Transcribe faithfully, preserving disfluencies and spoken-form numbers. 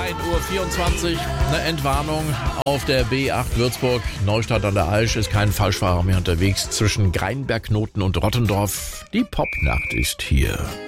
ein Uhr vierundzwanzig, eine Entwarnung auf der B acht Würzburg. Neustadt an der Aisch ist kein Falschfahrer mehr unterwegs zwischen Greinberg, Noten und Rottendorf. Die Popnacht ist hier.